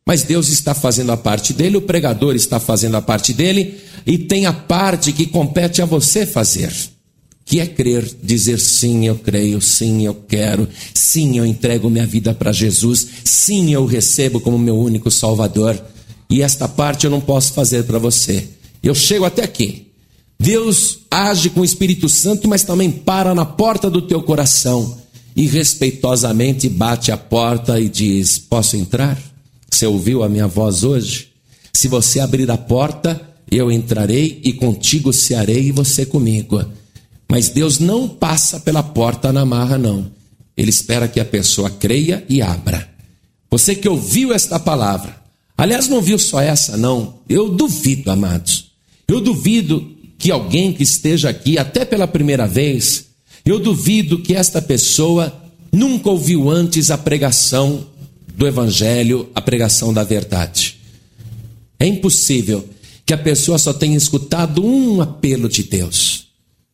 Mas Deus está fazendo a parte dele, o pregador está fazendo a parte dele, e tem a parte que compete a você fazer, que é crer, dizer sim, eu creio, sim, eu quero, sim, eu entrego minha vida para Jesus, sim, eu recebo como meu único Salvador. E esta parte eu não posso fazer para você. Eu chego até aqui. Deus age com o Espírito Santo, mas também para na porta do teu coração e respeitosamente bate a porta e diz: posso entrar? Você ouviu a minha voz hoje? Se você abrir a porta, eu entrarei e contigo cearei e você comigo. Mas Deus não passa pela porta na marra, não. Ele espera que a pessoa creia e abra. Você que ouviu esta palavra, aliás, não viu só essa, não. Eu duvido, amados. Eu duvido que alguém que esteja aqui, até pela primeira vez, eu duvido que esta pessoa nunca ouviu antes a pregação do Evangelho, a pregação da verdade. É impossível que a pessoa só tenha escutado um apelo de Deus.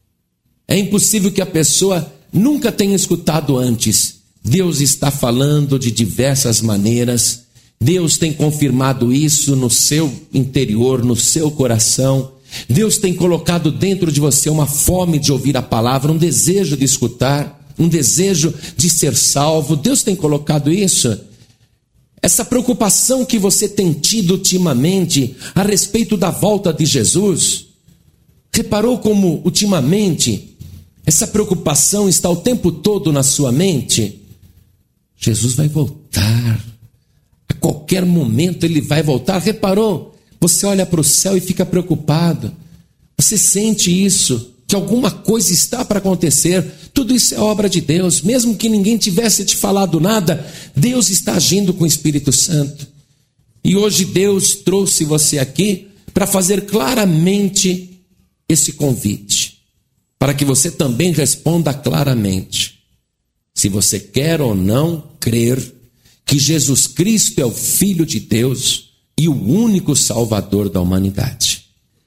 É impossível que a pessoa nunca tenha escutado antes. Deus está falando de diversas maneiras. Deus tem confirmado isso no seu interior, no seu coração. Deus tem colocado dentro de você uma fome de ouvir a palavra, um desejo de escutar, um desejo de ser salvo. Deus tem colocado isso. Essa preocupação que você tem tido ultimamente a respeito da volta de Jesus, reparou como ultimamente essa preocupação está o tempo todo na sua mente? Jesus vai voltar, a qualquer momento ele vai voltar. Reparou? Você olha para o céu e fica preocupado, você sente isso, que alguma coisa está para acontecer. Tudo isso é obra de Deus, mesmo que ninguém tivesse te falado nada, Deus está agindo com o Espírito Santo. E hoje Deus trouxe você aqui para fazer claramente esse convite, para que você também responda claramente se você quer ou não crer que Jesus Cristo é o Filho de Deus e o único Salvador da humanidade.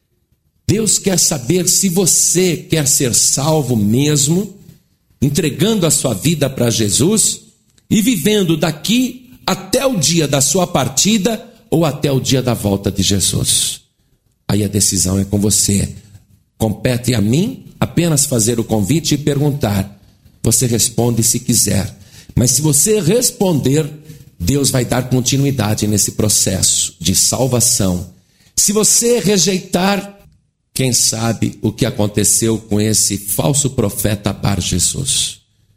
Deus quer saber se você quer ser salvo mesmo, entregando a sua vida para Jesus e vivendo daqui até o dia da sua partida ou até o dia da volta de Jesus. Aí a decisão é com você. Compete a mim apenas fazer o convite e perguntar. Você responde se quiser. Mas se você responder, Deus vai dar continuidade nesse processo de salvação. Se você rejeitar, quem sabe o que aconteceu com esse falso profeta Bar Jesus?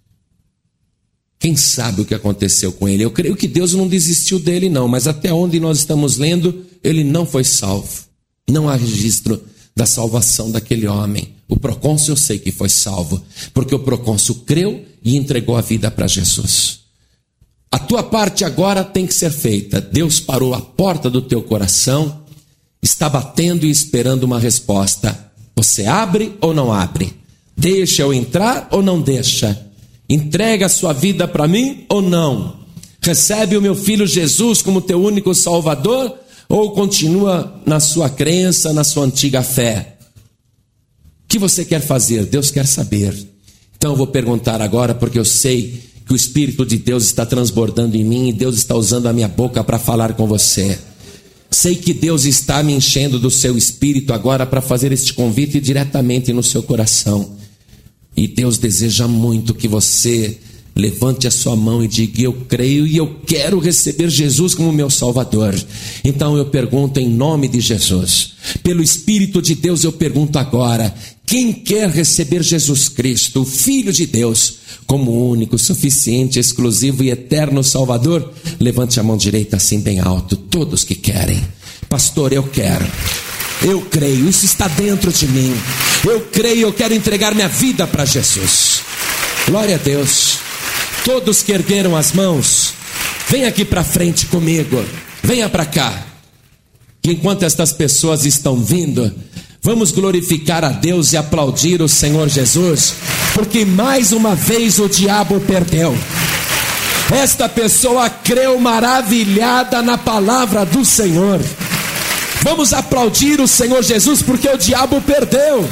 Quem sabe o que aconteceu com ele? Eu creio que Deus não desistiu dele não, mas até onde nós estamos lendo, ele não foi salvo. Não há registro da salvação daquele homem. O procônsul eu sei que foi salvo, porque o procônsul creu e entregou a vida para Jesus. A tua parte agora tem que ser feita. Deus parou a porta do teu coração, está batendo e esperando uma resposta. Você abre ou não abre? Deixa eu entrar ou não deixa? Entrega a sua vida para mim ou não? Recebe o meu filho Jesus como teu único Salvador ou continua na sua crença, na sua antiga fé? O que você quer fazer? Deus quer saber. Então eu vou perguntar agora, porque eu sei que o Espírito de Deus está transbordando em mim e Deus está usando a minha boca para falar com você. Sei que Deus está me enchendo do seu Espírito agora para fazer este convite diretamente no seu coração. E Deus deseja muito que você levante a sua mão e diga: eu creio e eu quero receber Jesus como meu Salvador. Então eu pergunto em nome de Jesus, pelo Espírito de Deus eu pergunto agora: quem quer receber Jesus Cristo, o Filho de Deus, como único, suficiente, exclusivo e eterno Salvador? Levante a mão direita assim bem alto. Todos que querem. Pastor, eu quero. Eu creio, isso está dentro de mim. Eu creio, eu quero entregar minha vida para Jesus. Glória a Deus. Todos que ergueram as mãos, vem aqui para frente comigo. Venha para cá. Que enquanto estas pessoas estão vindo, vamos glorificar a Deus e aplaudir o Senhor Jesus, porque mais uma vez o diabo perdeu. Esta pessoa creu maravilhada na palavra do Senhor. Vamos aplaudir o Senhor Jesus, porque o diabo perdeu.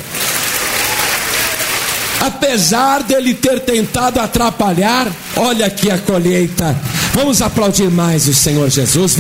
Apesar dele ter tentado atrapalhar, olha aqui a colheita. Vamos aplaudir mais o Senhor Jesus.